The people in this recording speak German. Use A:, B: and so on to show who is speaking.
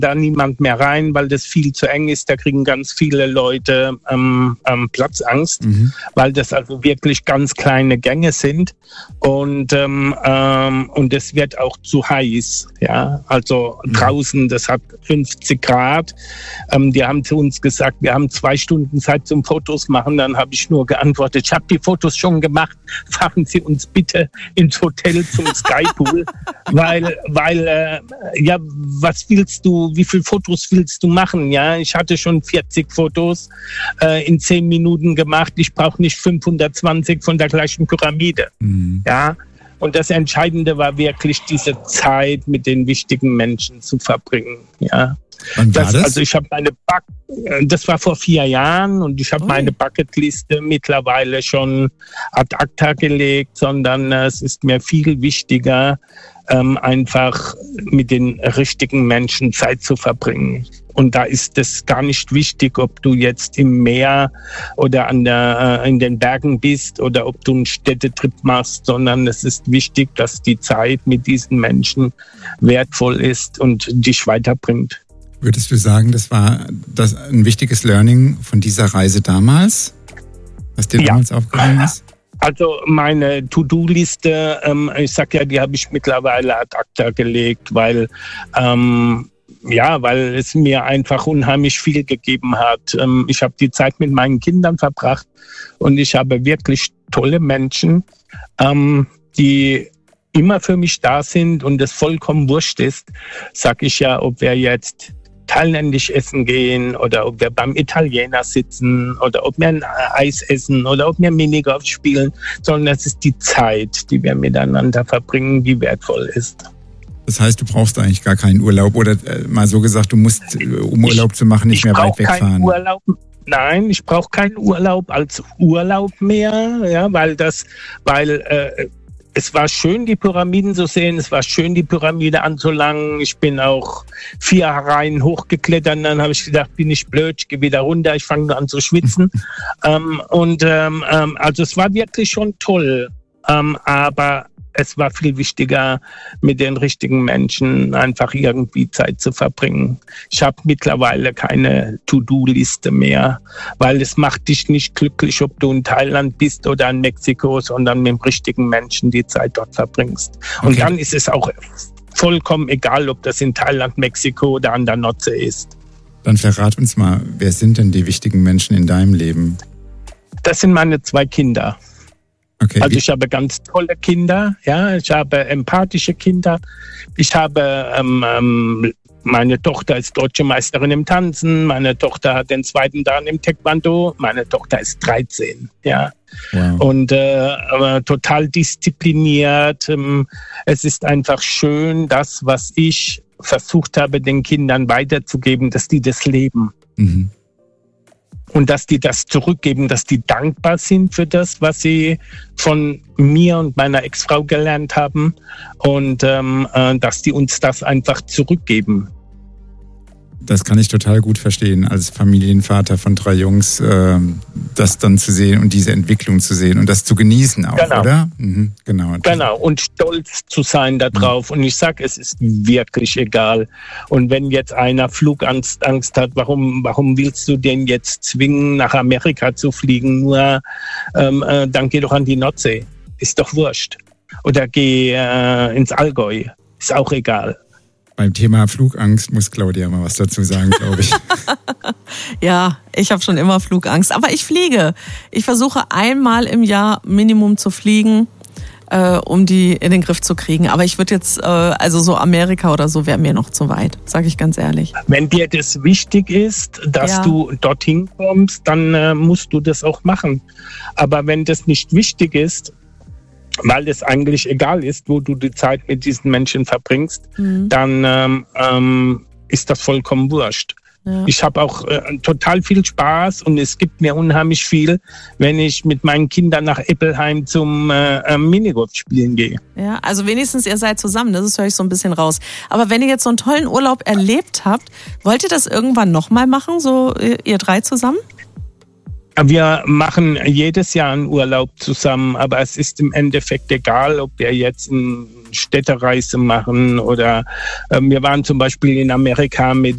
A: da niemand mehr rein, weil das viel zu eng ist. Da kriegen ganz viele Leute Platzangst, weil das also wirklich ganz kleine Gänge sind und es wird auch zu heiß. Ja, also draußen, das hat 50 Grad. Die haben zu uns gesagt, wir haben 2 Stunden Zeit zum Fotos machen. Dann habe ich nur geantwortet, ich habe die Fotos schon gemacht. Fahren Sie uns bitte ins Hotel zum Skypool, weil was willst du, wie viele Fotos willst du machen? Ja, ich hatte schon 40 Fotos in 10 Minuten gemacht. Ich brauche nicht 520 von der gleichen Pyramide. Ja, und das Entscheidende war wirklich diese Zeit mit den wichtigen Menschen zu verbringen. Ja.
B: Wann war das?
A: Also ich habe das war vor 4 Jahren und ich habe meine Bucketliste mittlerweile schon ad acta gelegt, sondern es ist mir viel wichtiger, einfach mit den richtigen Menschen Zeit zu verbringen. Und da ist es gar nicht wichtig, ob du jetzt im Meer oder in den Bergen bist oder ob du einen Städtetrip machst, sondern es ist wichtig, dass die Zeit mit diesen Menschen wertvoll ist und dich weiterbringt.
B: Würdest du sagen, das war ein wichtiges Learning von dieser Reise damals, was dir damals aufgefallen ist?
A: Also meine To-Do-Liste, ich sag ja, die habe ich mittlerweile ad acta gelegt, weil es mir einfach unheimlich viel gegeben hat. Ich habe die Zeit mit meinen Kindern verbracht und ich habe wirklich tolle Menschen, die immer für mich da sind und es vollkommen wurscht ist, sag ich ja, ob wir jetzt thailändisch essen gehen oder ob wir beim Italiener sitzen oder ob wir ein Eis essen oder ob wir Minigolf spielen, sondern es ist die Zeit, die wir miteinander verbringen, die wertvoll ist.
B: Das heißt, du brauchst eigentlich gar keinen Urlaub oder mal so gesagt, du musst, um Urlaub zu machen, nicht mehr weit wegfahren.
A: Nein, ich brauche keinen Urlaub als Urlaub mehr, ja, weil es war schön, die Pyramiden zu sehen, es war schön, die Pyramide anzulangen. Ich bin auch 4 Reihen hochgeklettert und dann habe ich gedacht, bin ich blöd, ich gehe wieder runter, ich fange an zu schwitzen. Also es war wirklich schon toll, aber es war viel wichtiger, mit den richtigen Menschen einfach irgendwie Zeit zu verbringen. Ich habe mittlerweile keine To-Do-Liste mehr, weil es macht dich nicht glücklich, ob du in Thailand bist oder in Mexiko, sondern mit dem richtigen Menschen die Zeit dort verbringst. Okay. Und dann ist es auch vollkommen egal, ob das in Thailand, Mexiko oder an der Nordsee ist.
B: Dann verrat uns mal, wer sind denn die wichtigen Menschen in deinem Leben?
A: Das sind meine 2 Kinder.
B: Okay.
A: Also ich habe ganz tolle Kinder, ja, ich habe empathische Kinder, ich habe meine Tochter ist deutsche Meisterin im Tanzen, meine Tochter hat den 2. Dan im Taekwondo, meine Tochter ist 13, ja. Wow. Und total diszipliniert. Es ist einfach schön, das, was ich versucht habe, den Kindern weiterzugeben, dass die das leben. Mhm. Und dass die das zurückgeben, dass die dankbar sind für das, was sie von mir und meiner Ex-Frau gelernt haben und dass die uns das einfach zurückgeben.
B: Das kann ich total gut verstehen, als Familienvater von 3 Jungs, das dann zu sehen und diese Entwicklung zu sehen und das zu genießen auch, genau. Oder? Mhm, genau.
A: Genau, und stolz zu sein darauf. Mhm. Und ich sage, es ist wirklich egal. Und wenn jetzt einer Flugangst hat, warum willst du den jetzt zwingen, nach Amerika zu fliegen? Nur dann geh doch an die Nordsee. Ist doch wurscht. Oder geh ins Allgäu. Ist auch egal.
B: Beim Thema Flugangst muss Claudia mal was dazu sagen, glaube ich.
C: Ja, ich habe schon immer Flugangst. Aber ich fliege. Ich versuche einmal im Jahr Minimum zu fliegen, um die in den Griff zu kriegen. Aber ich würde jetzt, also so Amerika oder so wäre mir noch zu weit, sage ich ganz ehrlich.
A: Wenn dir das wichtig ist, dass du dorthin kommst, dann musst du das auch machen. Aber wenn das nicht wichtig ist, weil es eigentlich egal ist, wo du die Zeit mit diesen Menschen verbringst, dann ist das vollkommen wurscht. Ja. Ich habe auch total viel Spaß und es gibt mir unheimlich viel, wenn ich mit meinen Kindern nach Eppelheim zum Minigolf spielen gehe.
C: Ja, also wenigstens ihr seid zusammen, das höre ich so ein bisschen raus. Aber wenn ihr jetzt so einen tollen Urlaub erlebt habt, wollt ihr das irgendwann nochmal machen, so ihr 3 zusammen?
A: Wir machen jedes Jahr einen Urlaub zusammen, aber es ist im Endeffekt egal, ob wir jetzt in Städtereise machen oder wir waren zum Beispiel in Amerika mit